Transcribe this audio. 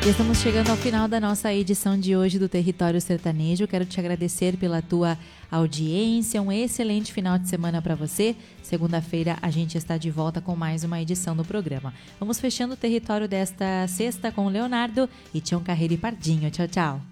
E estamos chegando ao final da nossa edição de hoje do Território Sertanejo. Quero te agradecer pela tua audiência. Um excelente final de semana para você. Segunda-feira a gente está de volta com mais uma edição do programa. Vamos fechando o território desta sexta com o Leonardo e Tião Carreiro e Pardinho. Tchau, tchau.